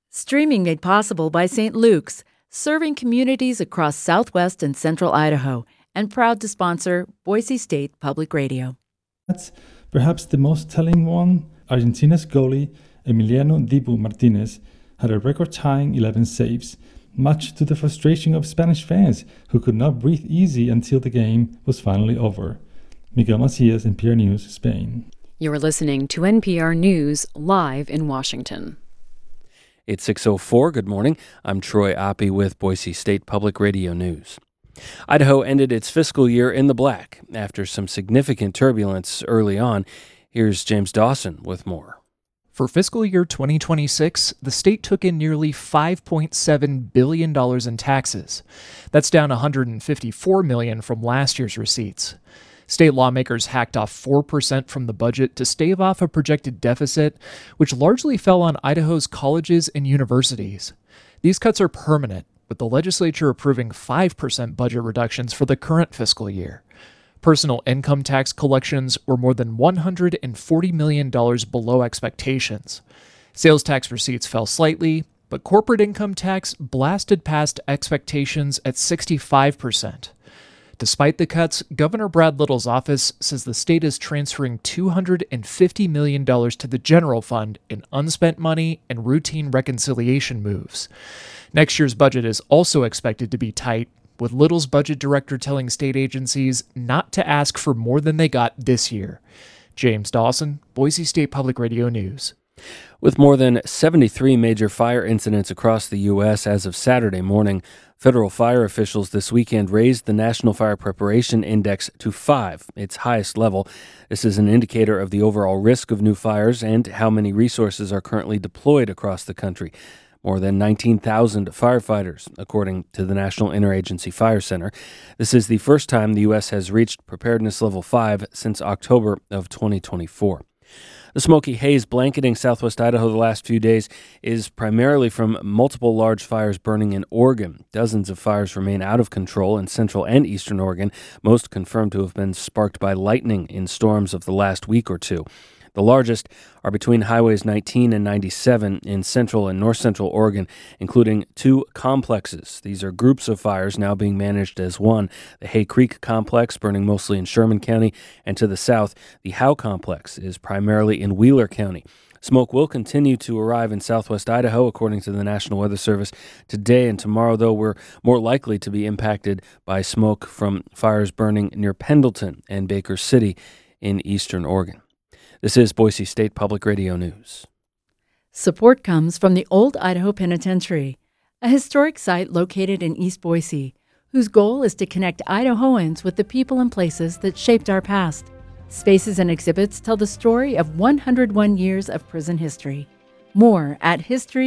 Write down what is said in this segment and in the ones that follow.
Streaming made possible by St. Luke's, serving communities across southwest and central Idaho, and proud to sponsor Boise State Public Radio. That's perhaps the most telling one. Argentina's goalie, Emiliano Dibu Martinez, had a record-tying 11 saves, much to the frustration of Spanish fans who could not breathe easy until the game was finally over. Miguel Macias, NPR News, Spain. You're listening to NPR News live in Washington. It's 6:04. Good morning. I'm Troy Oppie with Boise State Public Radio News. Idaho ended its fiscal year in the black after some significant turbulence early on. Here's James Dawson with more. For fiscal year 2026, the state took in nearly $5.7 billion in taxes. That's down $154 million from last year's receipts. State lawmakers hacked off 4% from the budget to stave off a projected deficit, which largely fell on Idaho's colleges and universities. These cuts are permanent, with the legislature approving 5% budget reductions for the current fiscal year. Personal income tax collections were more than $140 million below expectations. Sales tax receipts fell slightly, but corporate income tax blasted past expectations at 65%. Despite the cuts, Governor Brad Little's office says the state is transferring $250 million to the general fund in unspent money and routine reconciliation moves. Next year's budget is also expected to be tight, with Little's budget director telling state agencies not to ask for more than they got this year. James Dawson, Boise State Public Radio News. With more than 73 major fire incidents across the U.S. as of Saturday morning, federal fire officials this weekend raised the National Fire Preparation Index to 5, its highest level. This is an indicator of the overall risk of new fires and how many resources are currently deployed across the country. More than 19,000 firefighters, according to the National Interagency Fire Center. This is the first time the U.S. has reached preparedness level 5 since October of 2024. The smoky haze blanketing southwest Idaho the last few days is primarily from multiple large fires burning in Oregon. Dozens of fires remain out of control in central and eastern Oregon, most confirmed to have been sparked by lightning in storms of the last week or two. The largest are between Highways 19 and 97 in central and north central Oregon, including 2 complexes. These are groups of fires now being managed as one. The Hay Creek Complex, burning mostly in Sherman County, and to the south, the Howe Complex is primarily in Wheeler County. Smoke will continue to arrive in southwest Idaho, according to the National Weather Service. Today and tomorrow, though, we're more likely to be impacted by smoke from fires burning near Pendleton and Baker City in eastern Oregon. This is Boise State Public Radio News. Support comes from the Old Idaho Penitentiary, a historic site located in East Boise, whose goal is to connect Idahoans with the people and places that shaped our past. Spaces and exhibits tell the story of 101 years of prison history. More at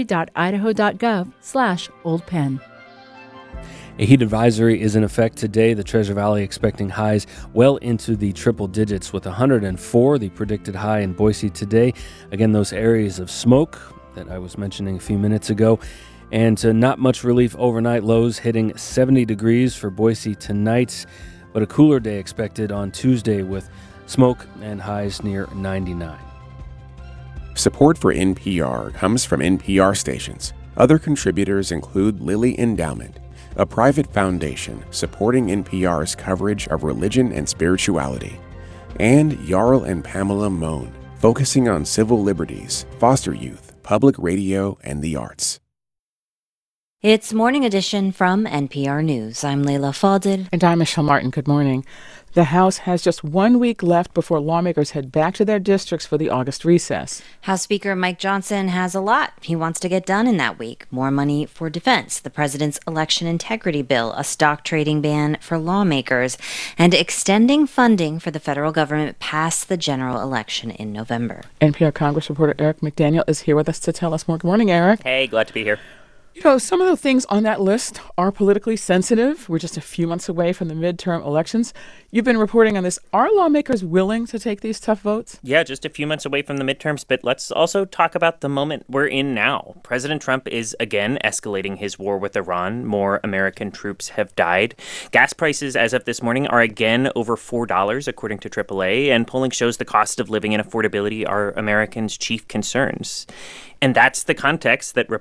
history.idaho.gov/oldpen. A heat advisory is in effect today. The Treasure Valley expecting highs well into the triple digits with 104, the predicted high in Boise today. Again, those areas of smoke that I was mentioning a few minutes ago. And not much relief overnight, lows hitting 70 degrees for Boise tonight, but a cooler day expected on Tuesday with smoke and highs near 99. Support for NPR comes from NPR stations. Other contributors include Lilly Endowment, a private foundation supporting NPR's coverage of religion and spirituality, and Jarl and Pamela Mohn, focusing on civil liberties, foster youth, public radio, and the arts. It's Morning Edition from NPR News. I'm Leila Fadel. And I'm Michelle Martin. Good morning. The House has just 1 week left before lawmakers head back to their districts for the August recess. House Speaker Mike Johnson has a lot he wants to get done in that week. More money for defense, the president's election integrity bill, a stock trading ban for lawmakers, and extending funding for the federal government past the general election in November. NPR Congress reporter Eric McDaniel is here with us to tell us more. Good morning, Eric. Hey, glad to be here. You know, some of the things on that list are politically sensitive. We're just a few months away from the midterm elections. You've been reporting on this. Are lawmakers willing to take these tough votes? Yeah, just a few months away from the midterms, but let's also talk about the moment we're in now. President Trump is again escalating his war with Iran. More American troops have died. Gas prices as of this morning are again over $4, according to AAA, and polling shows the cost of living and affordability are Americans' chief concerns. And that's the context that